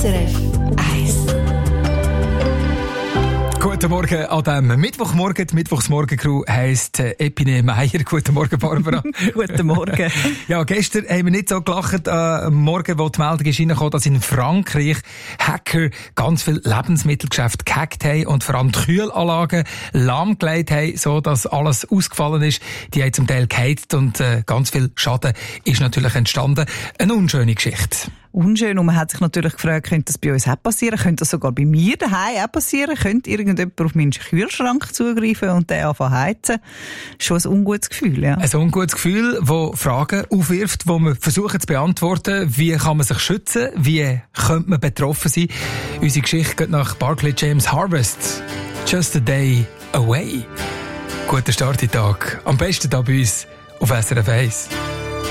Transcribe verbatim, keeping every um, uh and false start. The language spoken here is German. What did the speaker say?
S R F eins. Guten Morgen an diesem Mittwochmorgen. Die Mittwochsmorgen-Crew heisst äh, Epine Meier. Guten Morgen, Barbara. Guten Morgen. Ja, gestern haben wir nicht so gelacht, äh, am Morgen, wo die Meldung ist reingekommen, dass in Frankreich Hacker ganz viele Lebensmittelgeschäfte gehackt haben und vor allem die Kühlanlagen lahmgelegt haben, so dass alles ausgefallen ist. Die haben zum Teil geheizt und äh, ganz viel Schaden ist natürlich entstanden. Eine unschöne Geschichte. Unschön. Und man hat sich natürlich gefragt, könnte das bei uns auch passieren? Könnte das sogar bei mir daheim auch passieren? Könnte irgendjemand auf meinen Kühlschrank zugreifen und den anfangen heizen? Schon ein ungutes Gefühl, ja. Ein ungutes Gefühl, das Fragen aufwirft, die man versuchen zu beantworten. Wie kann man sich schützen? Wie könnte man betroffen sein? Unsere Geschichte geht nach Barclay James Harvest. Just a day away. Guten Start in den Tag. Am besten hier bei uns auf S R F eins.